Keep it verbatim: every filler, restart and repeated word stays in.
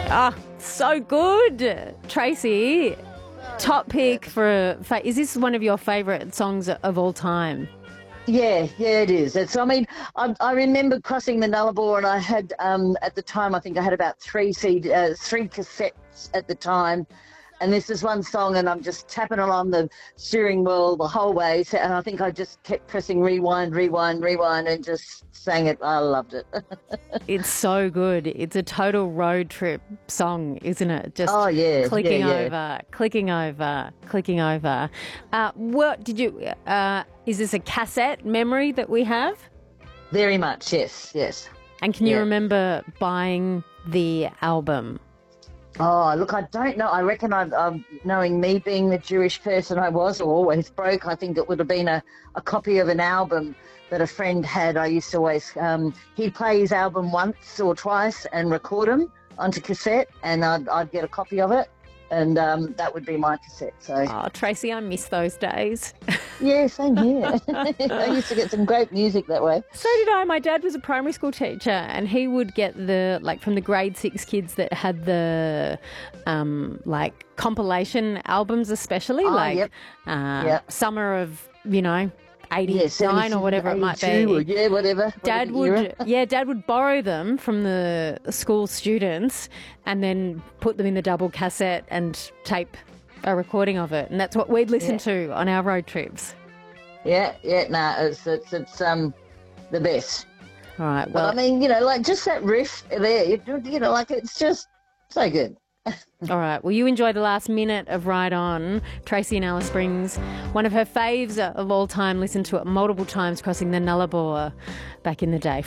Ah, so good. Tracy, top pick for, for, is this one of your favourite songs of all time? Yeah, yeah, it is. It's. I mean, I, I remember crossing the Nullarbor, and I had um, at the time, I think I had about three C D, uh, three cassettes at the time, and this is one song, and I'm just tapping along the steering wheel the whole way, so, and I think I just kept pressing rewind, rewind, rewind, and just sang it. I loved it. It's so good. It's a total road trip song, isn't it? Just oh yeah, clicking yeah, yeah. over, clicking over, clicking over. Uh, what did you? Uh, is this a cassette memory that we have? Very much, yes, yes. And can you Yeah. remember buying the album? Oh, look, I don't know. I reckon I've, um, knowing me being the Jewish person I was, or always broke, I think it would have been a, a copy of an album that a friend had. I used to always, um, he'd play his album once or twice and record them onto cassette, and I'd, I'd get a copy of it, and um, that would be my cassette. So, Oh, Tracy, I miss those days. yeah, same here. I used to get some great music that way. So did I. My dad was a primary school teacher, and he would get the, like, from the grade six kids that had the, um, like, compilation albums especially, Oh, like yep. Uh, Yep. summer of, you know, Yeah, eighty-nine or whatever it might eighty-two or, be. yeah, whatever. Dad whatever would, era. yeah, Dad would borrow them from the school students and then put them in the double cassette and tape a recording of it, and that's what we'd listen Yeah. to on our road trips. Yeah, yeah, no, it's, it's, it's um, the best. All right, But well, I mean, you know, like just that riff there, you, you know, like it's just so good. all right. Well, you enjoy the last minute of Ride On. Tracy in Alice Springs, one of her faves of all time, listened to it multiple times crossing the Nullarbor back in the day.